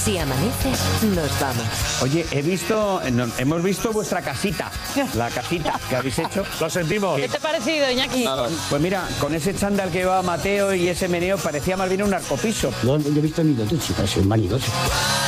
Si amanece, nos vamos. Oye, hemos visto vuestra casita, la casita que habéis hecho. Lo sentimos. ¿Qué te ha parecido, Iñaki? Pues mira, con ese chándal que llevaba Mateo y ese meneo parecía más bien un narcopiso. Yo he visto ni dos chicas, un manigoso.